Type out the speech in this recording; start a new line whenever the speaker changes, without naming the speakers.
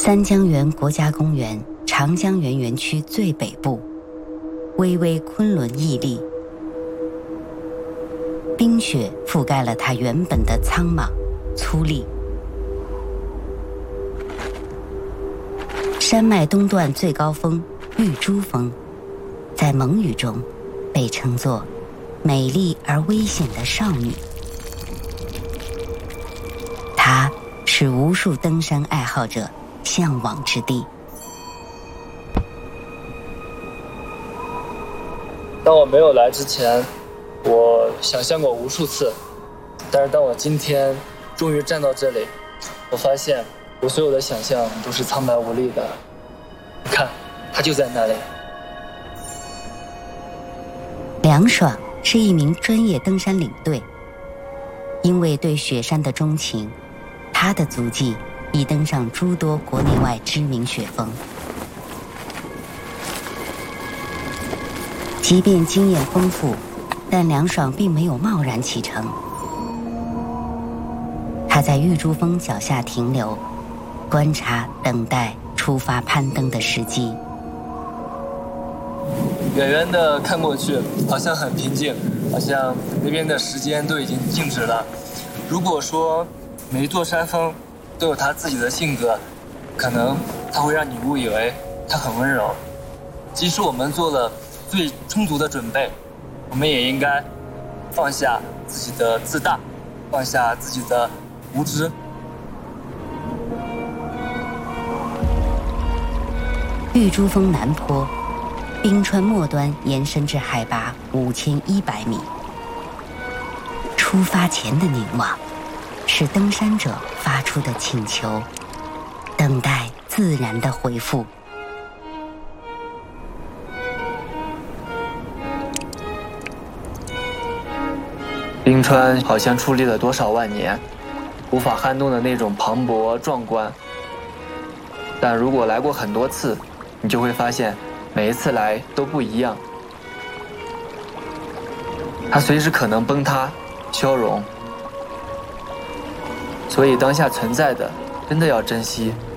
三江源国家公园长江源园区最北部，巍巍昆仑屹立，冰雪覆盖了它原本的苍莽粗粝。山脉东段最高峰玉珠峰，在蒙语中被称作美丽而危险的少女。它是无数登山爱好者向往之地。
当我没有来之前，我想象过无数次，但是当我今天终于站到这里，我发现我所有的想象都是苍白无力的。你看，它就在那里。
梁爽是一名专业登山领队，因为对雪山的钟情，他的足迹已登上诸多国内外知名雪峰。即便经验丰富，但梁爽并没有贸然启程。他在玉珠峰脚下停留，观察等待出发攀登的时机。
远远的看过去，好像很平静，好像那边的时间都已经静止了。如果说每一座山峰都有它自己的性格，可能它会让你误以为它很温柔。即使我们做了最充足的准备，我们也应该放下自己的自大，放下自己的无知。
玉珠峰南坡，冰川末端延伸至海拔5100米。出发前的凝望，是登山者发出的请求，等待自然的回复。
冰川好像矗立了多少万年，无法撼动的那种磅礴壮观。但如果来过很多次，你就会发现每一次来都不一样，它随时可能崩塌消融，所以当下存在的真的要珍惜。